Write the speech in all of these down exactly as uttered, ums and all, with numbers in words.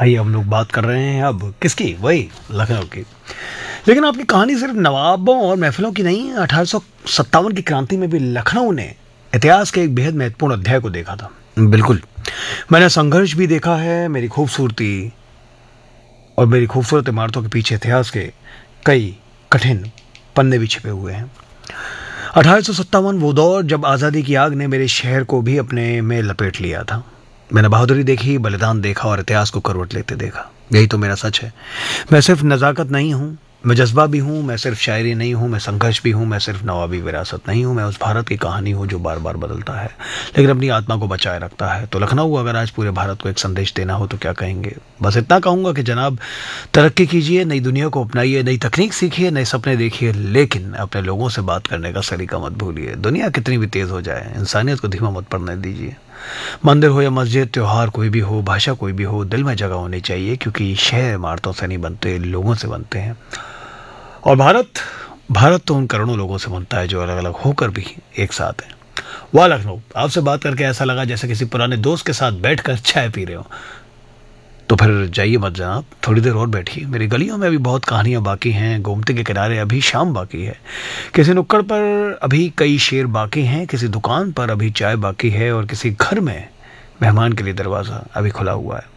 आइए हम लोग बात कर रहे हैं अब किसकी, वही लखनऊ की। लेकिन आपकी कहानी सिर्फ नवाबों और महफिलों की नहीं है। अठारह सौ सत्तावन की क्रांति में भी लखनऊ ने इतिहास के एक बेहद महत्वपूर्ण अध्याय को देखा था। बिल्कुल, मैंने संघर्ष भी देखा है। मेरी खूबसूरती और मेरी खूबसूरत इमारतों के पीछे इतिहास के कई कठिन पन्ने भी छिपे हुए हैं। अठारह सौ सत्तावन वो दौर जब आज़ादी की आग ने मेरे शहर को भी अपने में लपेट लिया था। मैंने बहादुरी देखी, बलिदान देखा और इतिहास को करवट लेते देखा। यही तो मेरा सच है। मैं सिर्फ नज़ाकत नहीं हूँ, मैं जज्बा भी हूँ। मैं सिर्फ शायरी नहीं हूँ, मैं संघर्ष भी हूँ। मैं सिर्फ नवाबी विरासत नहीं हूँ, मैं उस भारत की कहानी हूँ जो बार बार बदलता है लेकिन अपनी आत्मा को बचाए रखता है। तो लखनऊ, अगर आज पूरे भारत को एक संदेश देना हो तो क्या कहेंगे? बस इतना कहूँगा कि जनाब, तरक्की कीजिए, नई दुनिया को अपनाइए, नई तकनीक सीखिए, नए सपने देखिए, लेकिन अपने लोगों से बात करने का सलीका मत भूलिए। दुनिया कितनी भी तेज़ हो जाए, इंसानियत को धीमा मत पड़ने दीजिए। मंदिर हो या मस्जिद, त्योहार कोई भी हो, भाषा कोई भी हो, दिल में जगह होनी चाहिए, क्योंकि शहर इमारतों से नहीं बनते, लोगों से बनते हैं। और भारत भारत तो उन करोड़ों लोगों से बनता है जो अलग अलग होकर भी एक साथ हैं। वाह लखनऊ, आपसे बात करके ऐसा लगा जैसे किसी पुराने दोस्त के साथ बैठकर चाय पी रहे हो। तो फिर जाइए मत जनाब, थोड़ी देर और बैठिए। मेरी गलियों में अभी बहुत कहानियां बाकी हैं, गोमती के किनारे अभी शाम बाकी है, किसी नुक्कड़ पर अभी कई शेर बाकी हैं, किसी दुकान पर अभी चाय बाकी है और किसी घर में मेहमान के लिए दरवाज़ा अभी खुला हुआ है।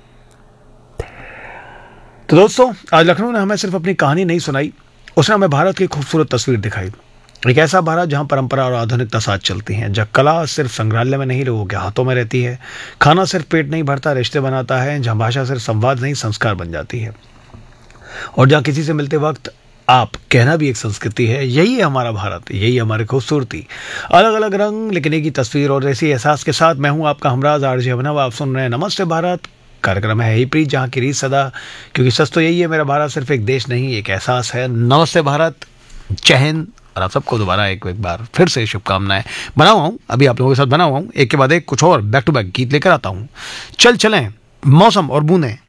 तो दोस्तों, आज लखनऊ ने हमें सिर्फ अपनी कहानी नहीं सुनाई, उसने हमें भारत की खूबसूरत तस्वीर दिखाई। एक ऐसा भारत जहां परंपरा और आधुनिकता साथ चलती हैं, जहां कला सिर्फ संग्रहालय में नहीं, लोगों के हाथों में रहती है। खाना सिर्फ पेट नहीं भरता, रिश्ते बनाता है। जहां भाषा सिर्फ संवाद नहीं, संस्कार बन जाती है। और जहां किसी से मिलते वक्त आप कहना भी एक संस्कृति है। यही है हमारा भारत, यही है हमारी खूबसूरती। अलग अलग रंग लेकिन एक ही तस्वीर। और ऐसी एहसास के साथ मैं हूँ आपका हमराज आरजे अभिनव। आप सुन रहे हैं नमस्ते भारत, कार्यक्रम है ही प्रीत, जहाँ की रीत सदा, क्योंकि सच तो यही है, मेरा भारत सिर्फ एक देश नहीं, एक एहसास है। नमस्ते भारत, जय हिंद। और आप सबको दोबारा एक एक बार फिर से शुभकामनाएं। बना हुआ हूँ अभी आप लोगों के साथ, बना हुआ हूँ एक के बाद एक कुछ और बैक टू बैक गीत लेकर आता हूँ। चल चलें, मौसम और बूंदें,